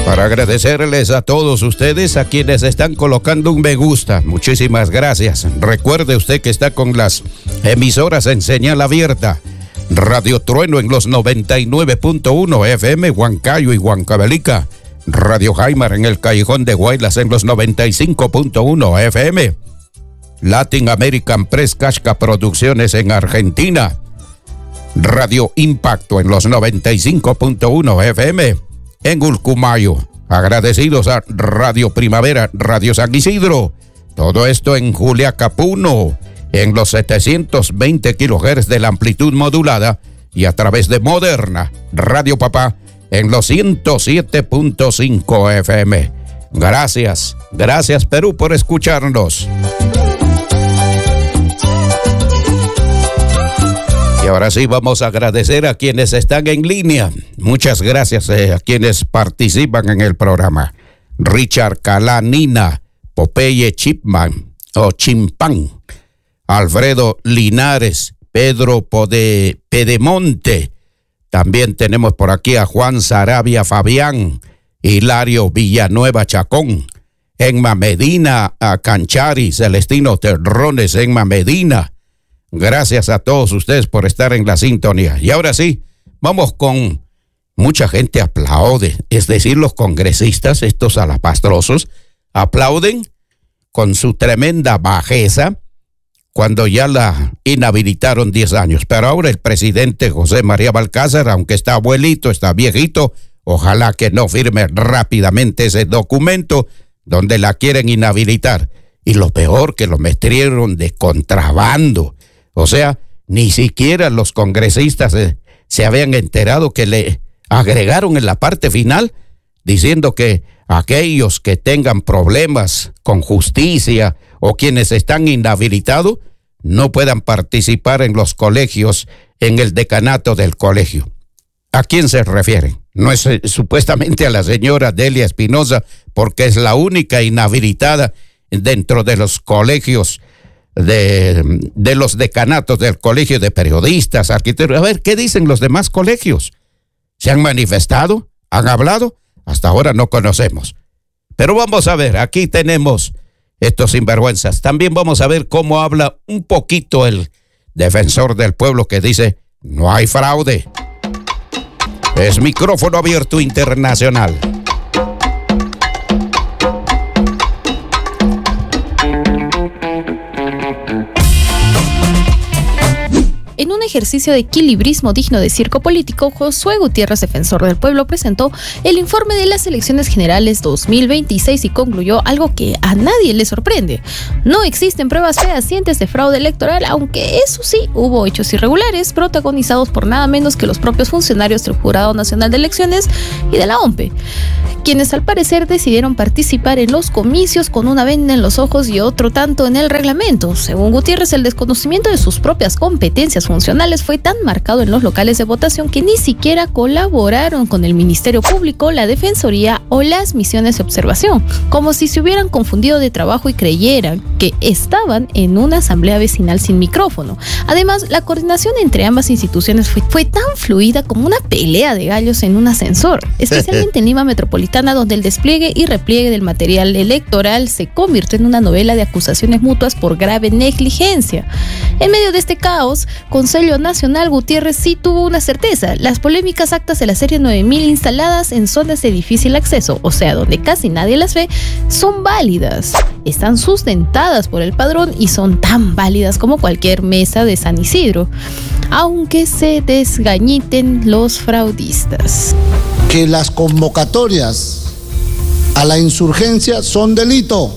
Para agradecerles a todos ustedes, a quienes están colocando un me gusta. Muchísimas gracias. Recuerde usted que está con las emisoras en señal abierta. Radio Trueno en los 99.1 FM, Huancayo y Huancavelica. Radio Jaimar en el Callejón de Guaylas en los 95.1 FM. Latin American Press Casca Producciones en Argentina. Radio Impacto en los 95.1 FM en Ulcumayo. Agradecidos a Radio Primavera, Radio San Isidro. Todo esto en Juliaca, Puno, en los 720 kHz de la amplitud modulada y a través de Moderna, Radio Papá, en los 107.5 FM. Gracias Perú por escucharnos. Y ahora sí vamos a agradecer a quienes están en línea. Muchas gracias a quienes participan en el programa. Richard Calanina, Popeye Chipman o Chimpán, Alfredo Linares, Pedro Pedemonte. También tenemos por aquí a Juan Sarabia Fabián, Hilario Villanueva Chacón, Enma Medina, a Canchari, Celestino Terrones, Enma Medina. Gracias a todos ustedes por estar en la sintonía. Y ahora sí, vamos con... Mucha gente aplaude, es decir, los congresistas, estos alapastrosos, aplauden con su tremenda bajeza cuando ya la inhabilitaron 10 años. Pero ahora el presidente José María Balcázar, aunque está abuelito, está viejito, ojalá que no firme rápidamente ese documento donde la quieren inhabilitar. Y lo peor, que lo metieron de contrabando. O sea, ni siquiera los congresistas se habían enterado que le agregaron en la parte final diciendo que aquellos que tengan problemas con justicia o quienes están inhabilitados no puedan participar en los colegios, en el decanato del colegio. ¿A quién se refieren? No es supuestamente a la señora Delia Espinosa, porque es la única inhabilitada dentro de los colegios, de los decanatos del colegio de periodistas, arquitectos. A ver, ¿qué dicen los demás colegios? ¿Se han manifestado? ¿Han hablado? Hasta ahora no conocemos. Pero vamos a ver, aquí tenemos estos sinvergüenzas. También vamos a ver cómo habla un poquito el defensor del pueblo que dice, no hay fraude. Es micrófono abierto internacional. En un ejercicio de equilibrismo digno de circo político, Josué Gutiérrez, defensor del pueblo, presentó el informe de las elecciones generales 2026 y concluyó algo que a nadie le sorprende. No existen pruebas fehacientes de fraude electoral, aunque eso sí, hubo hechos irregulares protagonizados por nada menos que los propios funcionarios del Jurado Nacional de Elecciones y de la OMPE, quienes al parecer decidieron participar en los comicios con una venda en los ojos y otro tanto en el reglamento. Según Gutiérrez, el desconocimiento de sus propias competencias funcionales fue tan marcado en los locales de votación que ni siquiera colaboraron con el Ministerio Público, la Defensoría o las misiones de observación, como si se hubieran confundido de trabajo y creyeran que estaban en una asamblea vecinal sin micrófono. Además, la coordinación entre ambas instituciones fue tan fluida como una pelea de gallos en un ascensor, especialmente en Lima Metropolitana, donde el despliegue y repliegue del material electoral se convirtió en una novela de acusaciones mutuas por grave negligencia. En medio de este caos, Consejo Nacional, Gutiérrez sí tuvo una certeza: las polémicas actas de la serie 9000 instaladas en zonas de difícil acceso, o sea, donde casi nadie las ve, son válidas, están sustentadas por el padrón y son tan válidas como cualquier mesa de San Isidro, aunque se desgañiten los fraudistas. Que las convocatorias a la insurgencia son delito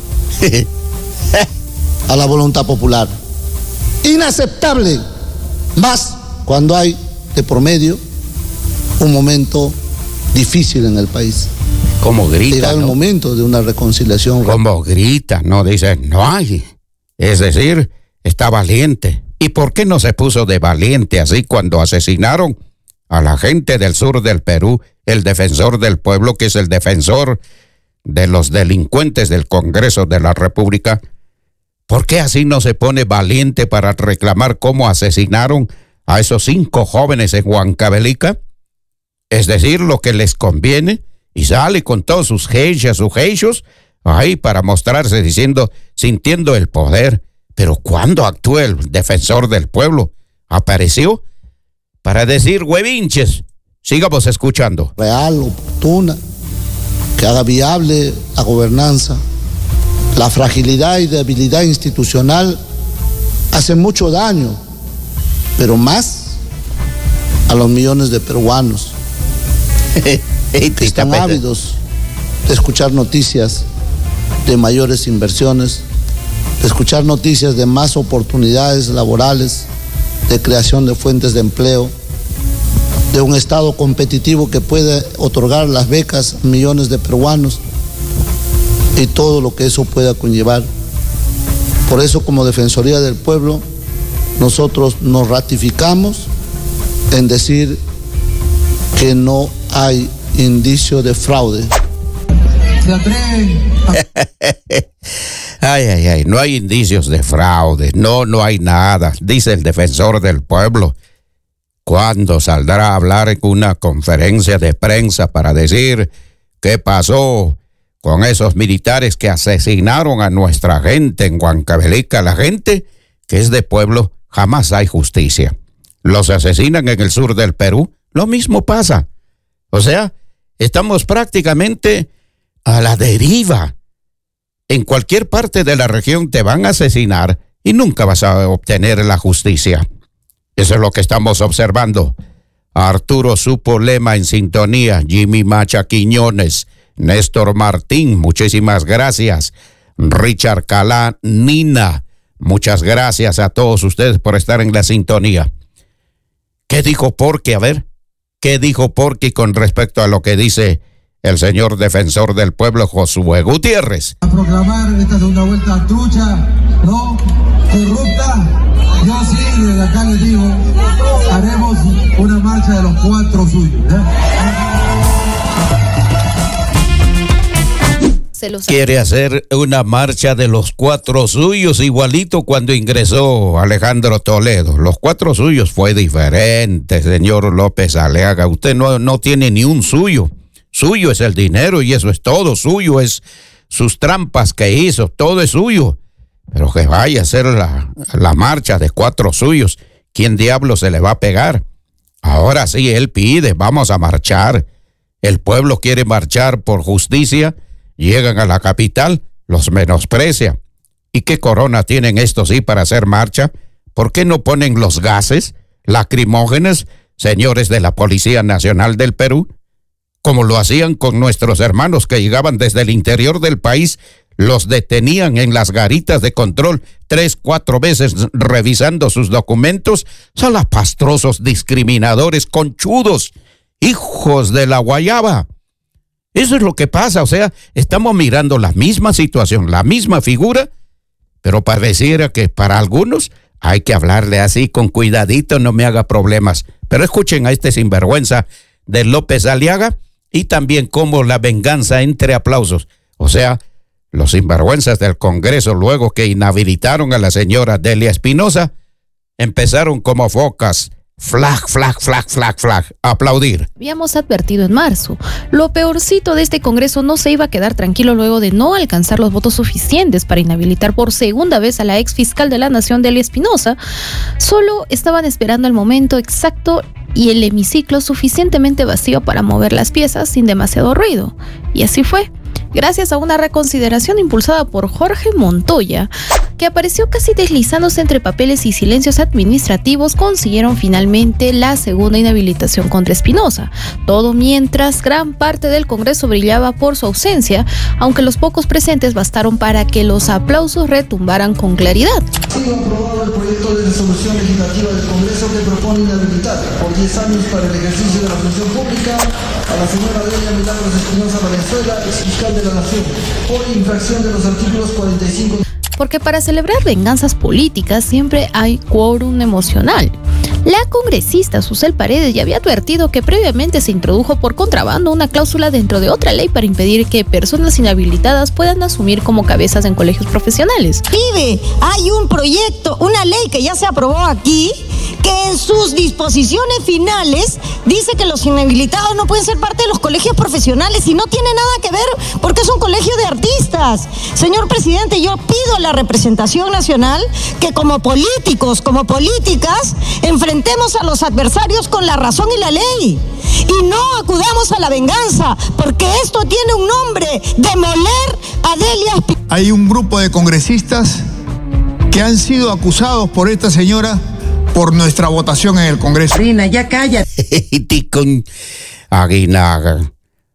a la voluntad popular. Inaceptable, más cuando hay de promedio un momento difícil en el país. Como grita, llega el momento de una reconciliación. Como grita, no dice, no hay. Es decir, está valiente. ¿Y por qué no se puso de valiente así cuando asesinaron a la gente del sur del Perú, el defensor del pueblo, que es el defensor de los delincuentes del Congreso de la República? ¿Por qué así no se pone valiente para reclamar cómo asesinaron a esos 5 jóvenes en Huancavelica? Es decir, lo que les conviene y sale con todos sus hechos, ahí para mostrarse sintiendo el poder. Pero cuando actuó el defensor del pueblo, apareció para decir huevinches. Sigamos escuchando. Real, oportuna, que haga viable la gobernanza. La fragilidad y debilidad institucional hacen mucho daño, pero más a los millones de peruanos que están ávidos de escuchar noticias de mayores inversiones, de escuchar noticias de más oportunidades laborales, de creación de fuentes de empleo, de un Estado competitivo que puede otorgar las becas a millones de peruanos y todo lo que eso pueda conllevar. Por eso, como Defensoría del Pueblo, nosotros nos ratificamos en decir que no hay indicio de fraude. ¿Se atreven? Ay, no hay indicios de fraude, no hay nada, dice el defensor del pueblo. ¿Cuándo saldrá a hablar en una conferencia de prensa para decir qué pasó con esos militares que asesinaron a nuestra gente en Huancavelica? La gente que es de pueblo, jamás hay justicia. Los asesinan en el sur del Perú, lo mismo pasa. O sea, estamos prácticamente a la deriva. En cualquier parte de la región te van a asesinar y nunca vas a obtener la justicia. Eso es lo que estamos observando. Arturo Supo Lema en sintonía, Jimmy Macha Quiñones, Néstor Martín, muchísimas gracias. Richard Calá, Nina, muchas gracias a todos ustedes por estar en la sintonía. ¿Qué dijo Porky? A ver, ¿qué dijo Porky con respecto a lo que dice el señor defensor del pueblo, Josué Gutiérrez? A proclamar esta segunda vuelta trucha, ¿no? Corrupta. Yo sí, desde acá les digo, haremos una marcha de los 4 suyos. Quiere hacer una marcha de los 4 suyos, igualito cuando ingresó Alejandro Toledo. Los 4 suyos fue diferente, señor López Aliaga. Usted no tiene ni un suyo. Suyo es el dinero y eso es todo. Suyo es sus trampas que hizo, todo es suyo. Pero que vaya a hacer la marcha de 4 suyos, ¿quién diablo se le va a pegar? Ahora sí, él pide, vamos a marchar. El pueblo quiere marchar por justicia, llegan a la capital, los menosprecia. ¿Y qué corona tienen estos sí para hacer marcha? ¿Por qué no ponen los gases lacrimógenos, señores de la Policía Nacional del Perú? Como lo hacían con nuestros hermanos que llegaban desde el interior del país, los detenían en las garitas de control 3-4 veces revisando sus documentos. Salapastrosos, discriminadores, conchudos, hijos de la guayaba. Eso es lo que pasa, o sea, estamos mirando la misma situación, la misma figura, pero pareciera que para algunos hay que hablarle así con cuidadito, no me haga problemas. Pero escuchen a este sinvergüenza de López Aliaga y también cómo la venganza entre aplausos. O sea, los sinvergüenzas del Congreso, luego que inhabilitaron a la señora Delia Espinosa, empezaron como focas. Flag, flag, flag, flag, flag. Aplaudir. Habíamos advertido en marzo. Lo peorcito de este Congreso no se iba a quedar tranquilo luego de no alcanzar los votos suficientes para inhabilitar por segunda vez a la ex fiscal de la Nación, Delia Espinosa. Solo estaban esperando el momento exacto y el hemiciclo suficientemente vacío para mover las piezas sin demasiado ruido. Y así fue. Gracias a una reconsideración impulsada por Jorge Montoya, que apareció casi deslizándose entre papeles y silencios administrativos, consiguieron finalmente la segunda inhabilitación contra Espinosa. Todo mientras gran parte del Congreso brillaba por su ausencia, aunque los pocos presentes bastaron para que los aplausos retumbaran con claridad. Ha sido aprobado el proyecto de resolución legislativa del Congreso que propone inhabilitar por 10 años para el ejercicio de la función pública a la señora Delia Milagros Espinosa Valenzuela, ex fiscal de la Nación, por infracción de los artículos 45. Porque para celebrar venganzas políticas siempre hay quórum emocional. La congresista Susel Paredes ya había advertido que previamente se introdujo por contrabando una cláusula dentro de otra ley para impedir que personas inhabilitadas puedan asumir como cabezas en colegios profesionales. Pibe, hay un proyecto, una ley que ya se aprobó aquí, que en sus disposiciones finales dice que los inhabilitados no pueden ser parte de los colegios profesionales y no tiene nada que ver porque es un colegio de artistas. Señor presidente, yo pido a la representación nacional que como políticos, como políticas, enfrentemos a los adversarios con la razón y la ley y no acudamos a la venganza, porque esto tiene un nombre: demoler a Delia Espinosa. Hay un grupo de congresistas que han sido acusados por esta señora por nuestra votación en el Congreso. Rina, ya cállate. Ticún Aguinaga,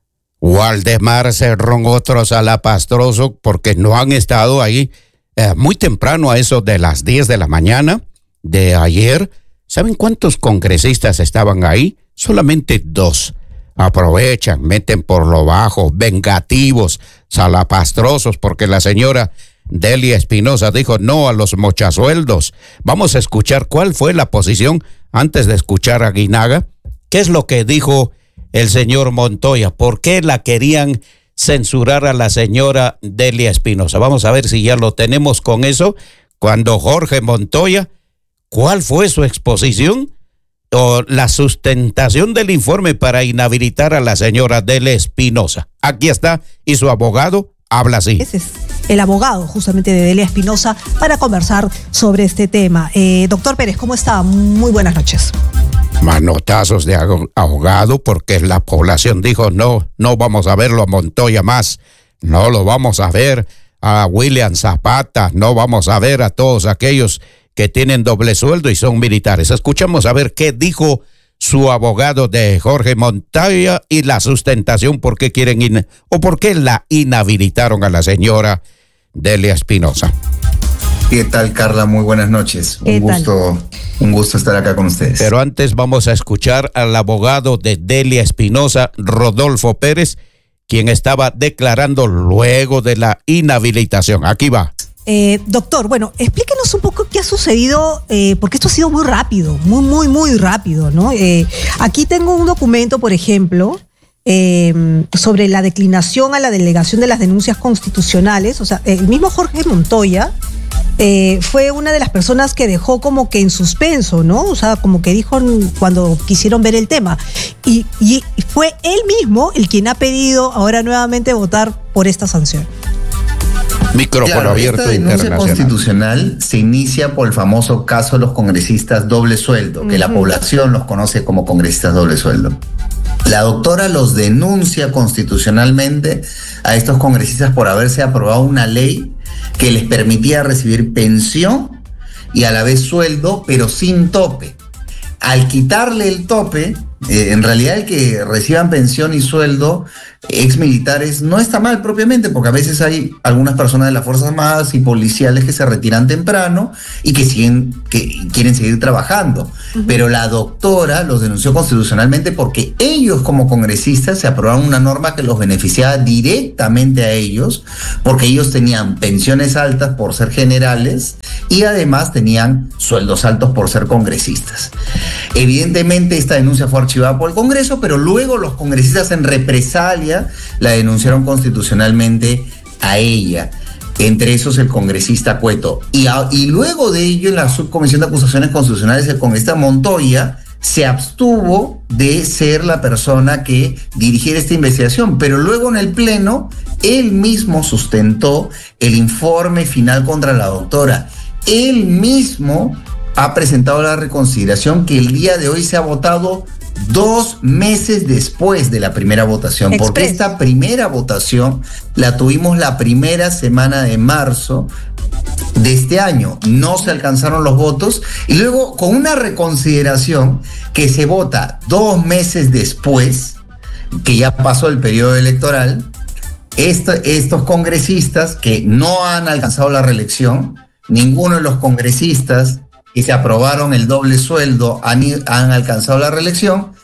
Waldemar Cerrón, otros Salapastroso, porque no han estado ahí muy temprano, a eso de las 10 de la mañana de ayer. ¿Saben cuántos congresistas estaban ahí? Solamente 2. Aprovechan, meten por lo bajo, vengativos, salapastrosos, porque la señora Delia Espinosa dijo no a los mochasueldos. Vamos a escuchar cuál fue la posición antes de escuchar a Aguinaga. ¿Qué es lo que dijo el señor Montoya? ¿Por qué la querían censurar a la señora Delia Espinosa? Vamos a ver si ya lo tenemos con eso. Cuando Jorge Montoya, ¿cuál fue su exposición o la sustentación del informe para inhabilitar a la señora Delia Espinosa? Aquí está, y su abogado habla así. Ese es el abogado justamente de Delia Espinosa para conversar sobre este tema. Doctor Pérez, ¿cómo está? Muy buenas noches. Manotazos de ahogado, porque la población dijo no vamos a verlo a Montoya más, no lo vamos a ver a William Zapata, no vamos a ver a todos aquellos que tienen doble sueldo y son militares. Escuchamos a ver qué dijo su abogado de Jorge Montoya y la sustentación por qué quieren o por qué la inhabilitaron a la señora Delia Espinosa. ¿Qué tal, Carla? Muy buenas noches. Un gusto estar acá con ustedes. Pero antes vamos a escuchar al abogado de Delia Espinosa, Rodolfo Pérez, quien estaba declarando luego de la inhabilitación. Aquí va. Doctor, bueno, explíquenos un poco qué ha sucedido, porque esto ha sido muy rápido, muy rápido, ¿no? Aquí tengo un documento, por ejemplo, sobre la declinación a la delegación de las denuncias constitucionales. O sea, el mismo Jorge Montoya fue una de las personas que dejó como que en suspenso, ¿no? O sea, como que dijo cuando quisieron ver el tema. Y fue él mismo el quien ha pedido ahora nuevamente votar por esta sanción. Micrófono abierto. Esta denuncia constitucional se inicia por el famoso caso de los congresistas doble sueldo, que la población los conoce como congresistas doble sueldo. La doctora los denuncia constitucionalmente a estos congresistas por haberse aprobado una ley que les permitía recibir pensión y a la vez sueldo, pero sin tope. Al quitarle el tope, en realidad el que reciban pensión y sueldo ex militares no está mal propiamente, porque a veces hay algunas personas de las Fuerzas Armadas y policiales que se retiran temprano y que quieren seguir trabajando. Pero la doctora los denunció constitucionalmente porque ellos como congresistas se aprobaron una norma que los beneficiaba directamente a ellos, porque ellos tenían pensiones altas por ser generales y además tenían sueldos altos por ser congresistas. Evidentemente esta denuncia fue archivada por el Congreso, pero luego los congresistas en represalia la denunciaron constitucionalmente a ella, entre esos el congresista Cueto. Y luego de ello, en la subcomisión de acusaciones constitucionales, el congresista Montoya se abstuvo de ser la persona que dirigiera esta investigación, pero luego en el Pleno, él mismo sustentó el informe final contra la doctora. Él mismo ha presentado la reconsideración que el día de hoy se ha votado 2 meses después de la primera votación, porque esta primera votación la tuvimos la primera semana de marzo de este año. No se alcanzaron los votos y luego con una reconsideración que se vota 2 meses después, que ya pasó el periodo electoral, estos congresistas que no han alcanzado la reelección, ninguno de los congresistas que se aprobaron el doble sueldo han alcanzado la reelección,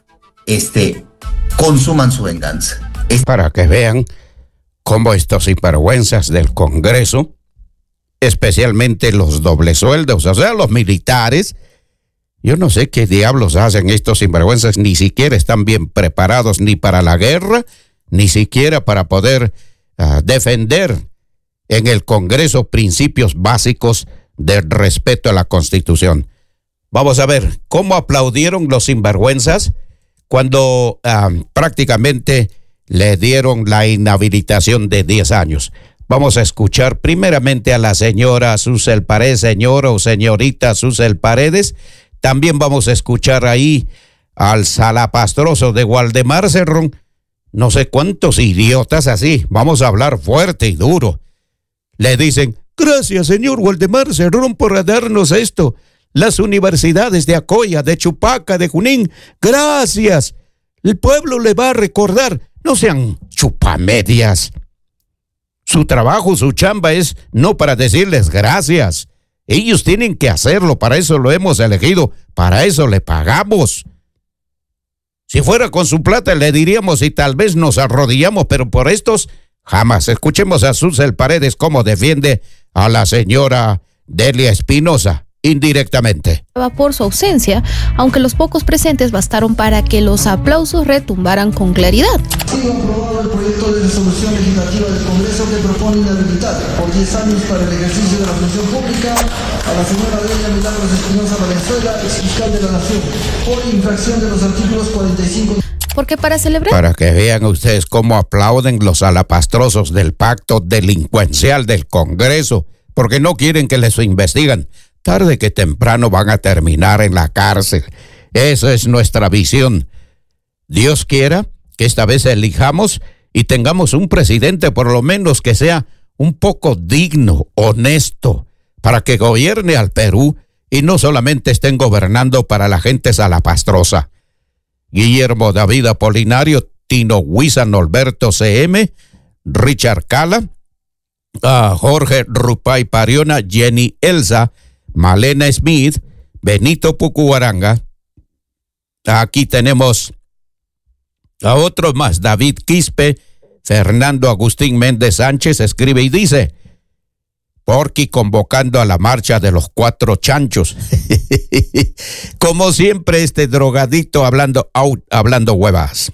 consuman su venganza. Para que vean cómo estos sinvergüenzas del Congreso, especialmente los doble sueldos, o sea, los militares, Yo no sé qué diablos hacen estos sinvergüenzas, ni siquiera están bien preparados ni para la guerra, ni siquiera para poder defender en el Congreso principios básicos de respeto a la Constitución. Vamos a ver cómo aplaudieron los sinvergüenzas cuando prácticamente le dieron la inhabilitación de 10 años. Vamos a escuchar primeramente a la señora Susel Paredes, señora o señorita Susel Paredes. También vamos a escuchar ahí al salapastroso de Waldemar Cerrón. No sé cuántos idiotas así. Vamos a hablar fuerte y duro. Le dicen, gracias señor Waldemar Cerrón por darnos esto. Las universidades de Acoya, de Chupaca, de Junín, gracias. El pueblo le va a recordar. No sean chupamedias. Su trabajo, su chamba es no para decirles gracias. Ellos tienen que hacerlo, para eso lo hemos elegido, para eso le pagamos. Si fuera con su plata le diríamos y tal vez nos arrodillamos, pero por estos jamás. Escuchemos a Susel Paredes cómo defiende a la señora Delia Espinosa indirectamente. Por su ausencia, aunque los pocos presentes bastaron para que los aplausos retumbaran con claridad. Ha sido aprobado el proyecto de resolución legislativa del Congreso que propone inhabilitar por 10 años para el ejercicio de la función pública a la señora Delia Milagros Espinosa Valenzuela, exfiscal de la Nación, por infracción de los artículos 45. Porque para celebrar... Para que vean ustedes cómo aplauden los salapastrosos del pacto delincuencial del Congreso, porque no quieren que les investigan. Tarde que temprano van a terminar en la cárcel. Esa es nuestra visión. Dios quiera que esta vez elijamos y tengamos un presidente por lo menos que sea un poco digno, honesto, para que gobierne al Perú y no solamente estén gobernando para la gente salapastrosa. Guillermo David Apolinario, Tino Huiza, Norberto CM, Richard Cala, Jorge Rupay Pariona, Jenny Elsa, Malena Smith, Benito Pucuaranga. Aquí tenemos a otros más, David Quispe, Fernando Agustín Méndez Sánchez escribe y dice, Porky convocando a la marcha de los 4 chanchos. Como siempre este drogadito hablando huevas.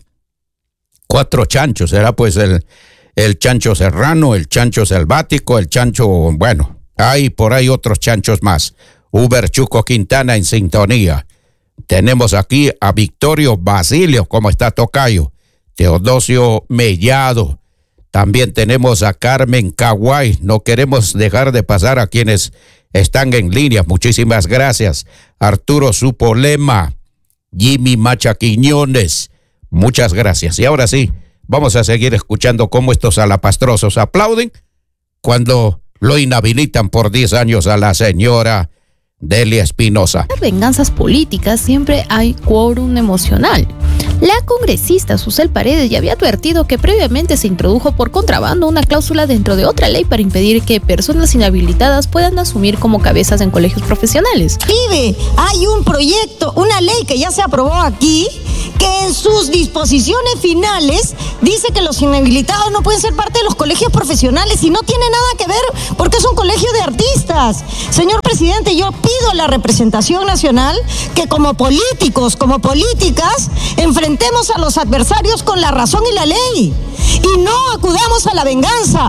4 chanchos, será pues el chancho serrano, el chancho selvático, el chancho, bueno, hay por ahí otros chanchos más. Uber Chuco Quintana en sintonía. Tenemos aquí a Victorio Basilio, ¿cómo está tocayo? Teodosio Mellado. También tenemos a Carmen Caguay. No queremos dejar de pasar a quienes están en línea. Muchísimas gracias. Arturo Supolema, Jimmy Macha Quiñones. Muchas gracias. Y ahora sí, vamos a seguir escuchando cómo estos salapastrosos aplauden cuando lo inhabilitan por 10 años a la señora Delia Espinosa. En venganzas políticas siempre hay quórum emocional. La congresista Susel Paredes ya había advertido que previamente se introdujo por contrabando una cláusula dentro de otra ley para impedir que personas inhabilitadas puedan asumir como cabezas en colegios profesionales. Pibe, hay un proyecto, una ley que ya se aprobó aquí, que en sus disposiciones finales dice que los inhabilitados no pueden ser parte de los colegios profesionales y no tiene nada que ver porque es un colegio de artistas. Señor presidente, yo pido a la representación nacional que como políticos, como políticas, enfrentemos a los adversarios con la razón y la ley y no acudamos a la venganza.